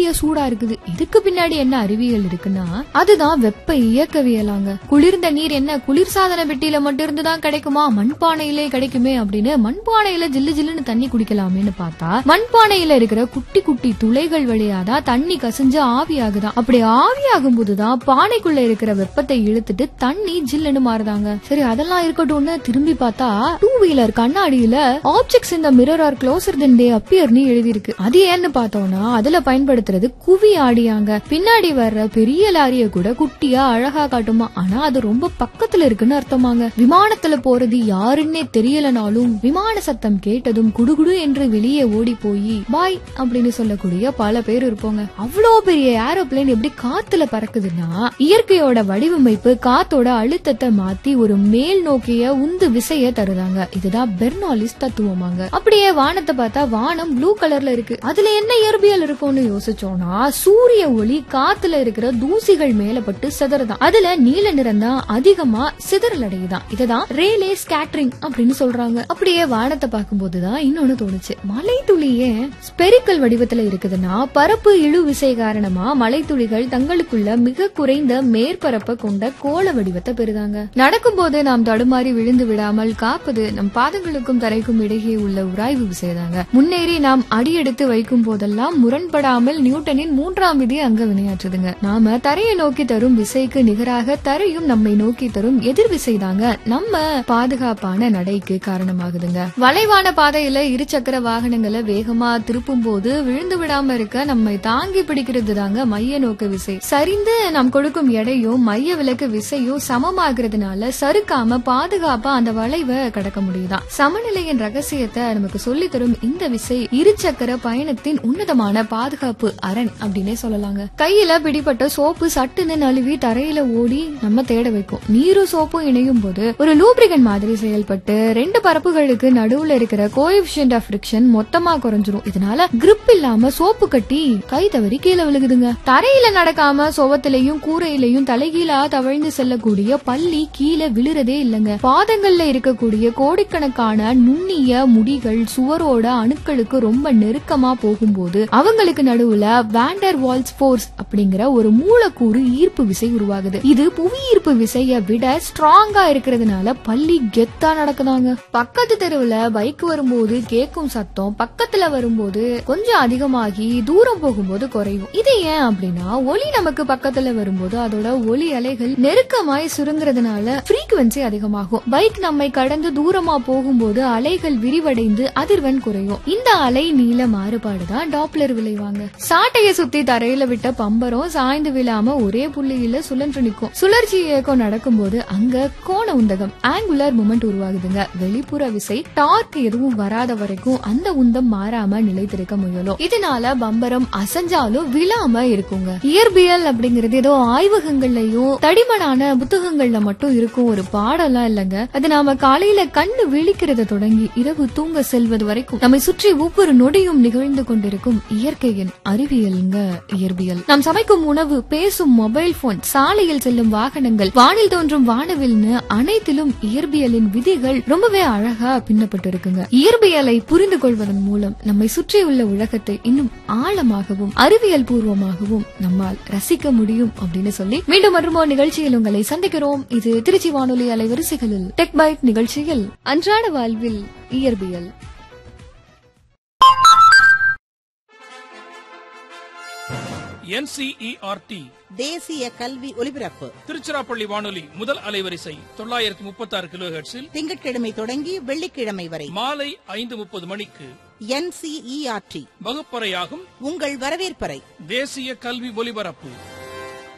பூமியே சூடா இருக்குது. இதுக்கு பின்னாடி என்ன அறிவியல் இருக்குன்னா அதுதான் வெப்ப இயக்கவியலாங்க. குளிர்ந்த நீர் என்ன குளிர்சாதன பெட்டியில மட்டும் இருந்துதான் கிடைக்குமா, மண்பானையிலே கிடைக்குமே அப்படின்னு மண்பானையில ஜில்லு ஜில்லுன்னு தண்ணி குடிக்கலாமேன்னு பார்த்தா மண்பானையில இருக்கிற குட்டி குட்டி துளைகள் வழியாதான் தண்ணி கசிஞ்சு ஆவியாகுதான். அப்படி ஆவியாகும் போதுதான் பானைக்குள்ள இருக்கிற வெப்பத்தை இழுத்துட்டு தண்ணி ஜில்லுன்னு மாறுதாங்க. சரி அதெல்லாம் இருக்கட்டும்னு திரும்பி பார்த்தா 2 வீலர் கண்ணாடியில ஆப்ஜெக்ட்ஸ் இந்த மிரர் ஆர் க்ளோசர் தென் தே அப்பியர்னு எழுதி இருக்கு. அது ஏன்னு பார்த்தோம்னா அதுல பயன்படுத்துறது குவி ஆடியாங்க. பின்னாடி வர்ற பெரிய லாரிய கூட குட்டியா அழகா காட்டுமா, ஆனா அது ரொம்ப பக்கத்துல இருக்குன்னு அர்த்தமாங்க. விமானத்துல போறது யாருன்னே தெரியலனாலும் விமான சத்தம் கேட்டதும் குடுகுடு என்று வெளியே ஓடி போய் பாய் அப்படின்னு சொல்லக்கூடிய பல பேர் இருப்போங்க. அவ்வளோ பெரிய ஏரோப்ளேன் எப்படி காத்துல பறக்குதுன்னா இயற்கையோட வடிவமைப்பு காத்தோட அழுத்தத்தை மாத்தி ஒரு மேல் நோக்கிய உந்து விசைய தருதாங்க. இதுதான் பெர்னாலிஸ் தத்துவமாங்க. அப்படியே வானத்தை பார்த்தா வானம் ப்ளூ கலர்ல இருக்கு. அதுல என்ன இயற்பியல் இருக்கும்னு யோசிச்சோம்னா சூரிய ஒளி காத்துல இருக்கிற தூசிகள் மேல பட்டு சிதறதான். அதுல நீல நிறம் தான் அதிகமா சிதறல் அடையுதான். இதுதான் ரேலே ஸ்கேட்டரிங் அப்படின்னு சொல்றாங்க. அப்படியே வானத்தை பார்க்கும் போதுதான் இன்னொன்னு தோணுச்சு. மலை துளியே ஸ்பெரிக்கல் வடிவத்துல இருக்குதுன்னா பரப்பு இழு விசை காரணமா மலை துளிகள் தங்களுக்குள்ள மிக குறைந்த மேற்பரப்பை கொண்ட கோள வடிவத்தை பெறுதாங்க. நடக்கும் போது நாம் தடுமாறி விழுந்து விடாமல் காப்பது நம் பாதங்களுக்கும் தரைக்கும் இடையே உள்ள உராய்வு விசைதாங்க. முன்னேறி நாம் அடியெடுத்து வைக்கும் போதெல்லாம் முரண்படாமல் நியூட்டனின் 3ஆம் விதி அங்க வினையாற்றுதுங்க. நாம தரையை நோக்கி தரும் விசைக்கு நிகராக தரையும் நம்மை நோக்கி தரும் எதிர் விசைதாங்க நம்ம பாதுகாப்பான நடைக்கு காரணமாகுதுங்க. வளைவான பாதையில இருசக்கர வாகனங்களை வேகமா திருப்பும் போது விழுந்து விடாம இருக்க நம்மை தாங்கி பிடிக்கிறது தாங்க மைய நோக்க விசை. சரிந்து நாம் கொடுக்கும் எடையும் மைய விலக்கு விசையும் சமமாகிறதுனால சறுக்காம பாதுகாப்பா அந்த வளைவை கடக்க முடியுதான். சமநிலையின் ரகசியத்தை நமக்கு சொல்லி தரும் இந்த விசை இருசக்கர பயணத்தின் உன்னதமான பாதுகாப்பு அரண் அப்படின்னே சொல்லலாங்க. கையில பிடிப்பட்ட சோப்பு சட்டுன்னு நழுவி தரையில ஓடி நம்ம தேட வைக்கும். நீரும் சோப்பும் இணையும் போது ஒரு லூப்ரிகன் மாதிரி செயல்பட்டு 2 பரப்புகளுக்கு நடுவுல இருக்கிற கோஎஃபிஷியன்ட் ஆஃப் ஃபிரிக்ஷன் மொத்தமா குறைஞ்சிரும். இதனால கிரிப் இல்லாம சோப்பு கட்டி கை தவறி கீழே விழுகுதுங்க. தரையில நடக்காம சோவத்திலையும் கூரையிலையும் தலைகீழா தவழ்ந்து செல்லக்கூடிய பள்ளி கீழே விழுறதே இல்லங்க. பாதங்கள்ல இருக்கக்கூடிய கோடிக்கணக்கான நுண்ணிய முடிகள் சுவரோட அணுக்களுக்கு ரொம்ப நெருக்கமா போகும்போது அவங்களுக்கு நடுவுல வாண்டர் வால்ஸ் போர்ஸ் அப்படிங்கிற ஒரு மூலக்கூறு ஈர்ப்பு விசை உருவாகுது. இது புவி ஈர்ப்பு விசைய விட ஸ்ட்ராங்கா இருக்கிறதுனால பள்ளி கெத்தா நடக்குதாங்க. பக்கத்து தெருவுல பைக் வரும்போது கேட்கும் சத்தம் பக்கத்துல வரும்போது கொஞ்சம் அதிகமாகி தூரம் போகும்போது குறையும். இது ஏன் அப்படின்னா ஒலி நமக்கு பக்கத்துல வரும்போது அதோட ஒலி அலைகள் நெருக்கமாய் சுருங்குறதுனால ஃப்ரீக்வன்சி அதிகமாகும். பைக் நம்மை கடந்து தூரமா போகும்போது அலைகள் விரிவடைந்து அதிர்வெண் குறையும். இந்த அலை நீள மாறுபாடுதான் டாப்லர் விளைவாங்க. சாட்டைய சுத்தி தரையில விட்ட பம்பரம் சாய்ந்து விழாம ஒரே புள்ளியில சுழன்று நிற்கும். சுழற்சி இயக்கம் நடக்கும் போது அங்க கோண உந்தகம் ஆங்குலர் மூமெண்ட் உருவாகுதுங்க. வெளிப்புற விசை டார்க் எதுவும் வராத வரைக்கும் அந்த உந்தம் மாறாம நிலைத்திருக்க முயலும். இதனால பம்பரம் அசைஞ்சாலும் விழாம இருக்குங்க. இயற்பியல் அப்படிங்கறது ஏதோ ஆய்வகங்கள்லயும் தடிமனான புத்தகங்கள்ல மட்டும் இருக்கும் ஒரு பாடம்லாம் இல்லங்க. அது நாம காலையில கண்ணு விழிக்கிறத தொடங்கி இரவு தூங்க செல்வது வரைக்கும் நம்மை சுற்றி ஒவ்வொரு நொடியும் நிகழ்ந்து கொண்டிருக்கும் இயற்கையின் அறிவியல்ங்க இயற்பியல். நாம் சமைக்கும் உணவு, பேசும் மொபைல் போன், சாலையில் செல்லும் வாகனங்கள், வானில் தோன்றும் வானவில்னு அனைத்திலும் இயற்பியலின் விதிகள் ரொம்பவே அழகா பின்னப்பட்டு இருக்குங்க. இயற்பியலை புரிந்து கொள்வதன் மூலம் நம்மை சுற்றியுள்ள உலகத்தை இன்னும் ஆழமாகவும் அறிவியல் பூர்வமாகவும் நம்மால் ரசிக்க முடியும் அப்படின்னு சொல்லி மீண்டும் மற்றொரு நிகழ்ச்சியில் உங்களை சந்திக்கிறோம். இது திருச்சி வானொலி அலைவரிசைகளில் டெக் பைட் நிகழ்ச்சியில் அன்றாட வாழ்வில் இயற்பியல். NCERT தேசிய கல்வி ஒலிபரப்பு திருச்சிராப்பள்ளி வானொலி முதல் அலைவரிசை 936 கிலோஹெர்ட்ஸில் திங்கட்கிழமை தொடங்கி வெள்ளிக்கிழமை வரை மாலை 5:30 மணிக்கு NCERT வகுப்பறையாகும் உங்கள் வரவேற்பறை தேசிய கல்வி ஒலிபரப்பு.